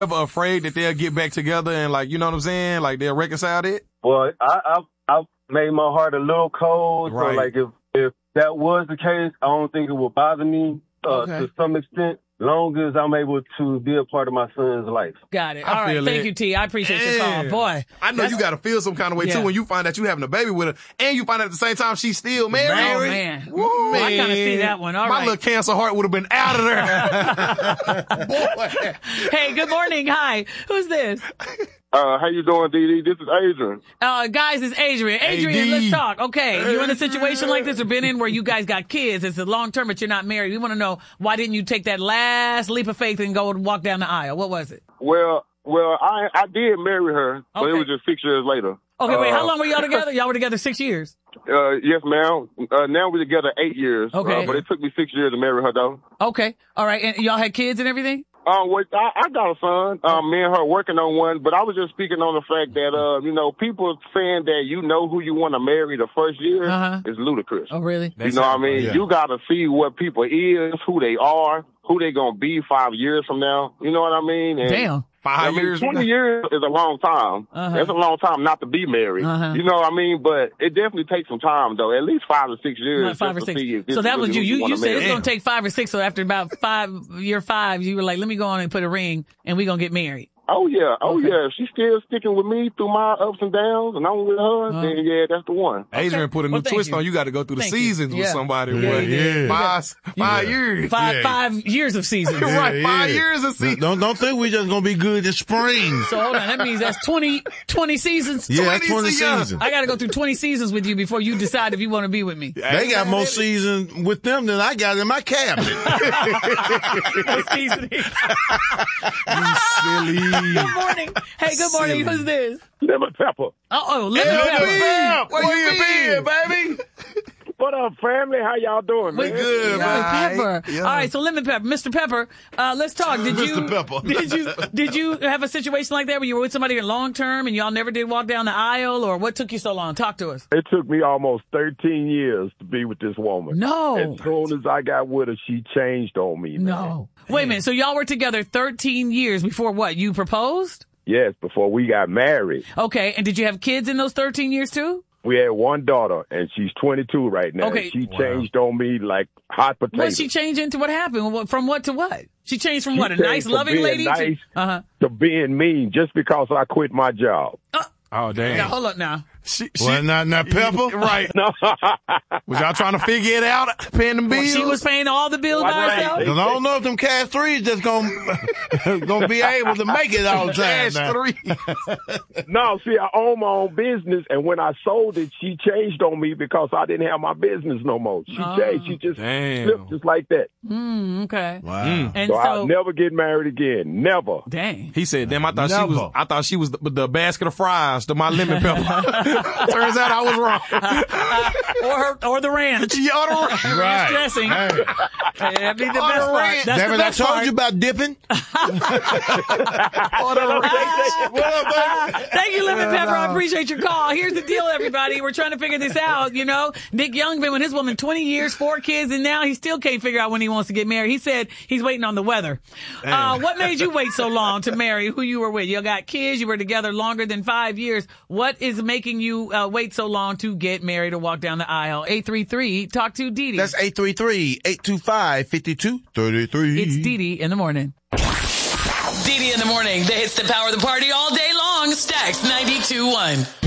ever afraid that they'll get back together and, like, you know what I'm saying? Like, they'll reconcile it? Well, I made my heart a little cold. Right. So, like, if that was the case, I don't think it would bother me to some extent, long as I'm able to be a part of my son's life. Got it. All right. Thank you, T. I appreciate your call. Boy. I know you got to feel some kind of way, too, when you find out you having a baby with her, and you find out at the same time she's still married. Oh, man. Woo, I kind of see that one. All right. My little cancer heart would have been out of there. Boy. Hey, good morning. Hi. Who's this? How you doing, Dee? This is Adrian. Guys, it's Adrian. Adrian, let's talk. Okay, you in a situation like this or been in where you guys got kids? It's a long term, but you're not married. We want to know, why didn't you take that last leap of faith and go and walk down the aisle? What was it? Well, I did marry her, but it was just 6 years later. Okay, wait, how long were y'all together? Y'all were together 6 years? Yes, ma'am. Now we're together 8 years. Okay. But it took me 6 years to marry her, though. Okay. All right. And y'all had kids and everything? Well, I got a son. Me and her working on one, but I was just speaking on the fact that, people saying that you know who you want to marry the first year is ludicrous. Oh, really? You know what I mean? Yeah. You got to see what people is, who they are, who they going to be 5 years from now. You know what I mean? And damn. 5 years. 20 years is a long time. That's a long time not to be married. You know what I mean? But it definitely takes some time, though. At least 5 or 6 years. Not 5 or 6. So that was you. You said it's going to take 5 or 6. So after about year 5, you were like, let me go on and put a ring and we're going to get married. Oh, yeah. Yeah. If she's still sticking with me through my ups and downs and I'm with her, then, yeah, that's the one. Adrian put a new twist on. You got to go through the seasons with somebody. Five years. 5 years of seasons. Right. 5 years of seasons. Don't think we just going to be good in spring. So hold on. That means that's 20 seasons. Yeah, that's 20 seasons. I got to go through 20 seasons with you before you decide if you want to be with me. They got more seasons with them than I got in my cabinet. You silly. Good morning. Hey, good morning. Silly. Who's this? Lemon Pepper. Lemon Pepper. Where you been, baby? What up, family? How y'all doing, man? We good, Lemon man. Pepper. Yeah. All right, so Lemon Pepper, Mr. Pepper, let's talk. Mr. Pepper. Did you have a situation like that where you were with somebody long term and y'all never did walk down the aisle, or what took you so long? Talk to us. It took me almost 13 years to be with this woman. No. As soon as I got with her, she changed on me, man. No. Wait a minute. So y'all were together 13 years before what? You proposed? Yes, before we got married. Okay. And did you have kids in those 13 years too? We had one daughter, and she's 22 right now. Okay. She changed on me like hot potatoes. What she changed into? What happened? From what to what? She changed from what? A nice, loving lady to being mean just because I quit my job. Oh, damn. Now, hold up now. Well, not Pepper? Right. No. Was y'all trying to figure it out, paying them bills? She was paying all the bills by herself? Because I don't know if them Cash 3s just gonna be able to make it all the time. Cash 3. No, see, I own my own business, and when I sold it, she changed on me because I didn't have my business no more. She changed. She just slipped just like that. Okay. Wow. And so I'll never get married again. Never. Dang. He said, damn, I thought she was the basket of fries to my lemon pepper. Turns out I was wrong. or the ranch. Yeah, or the ranch. Right. Dressing. That'd be the best part. That's Damn the it, best I told part. you about dipping. Thank you, Lemon Pepper. I appreciate your call. Here's the deal, everybody. We're trying to figure this out. You know, Nick Young been with his woman 20 years, 4 kids, and now he still can't figure out when he wants to get married. He said he's waiting on the weather. What made you wait so long to marry who you were with? You got kids. You were together longer than 5 years. What is making you wait so long to get married or walk down the aisle? 833, talk to Dee Dee. That's 833-825-5233. It's Dee Dee in the morning. Dee Dee in the morning. The hits that power the party all day long. Stacks 92.1.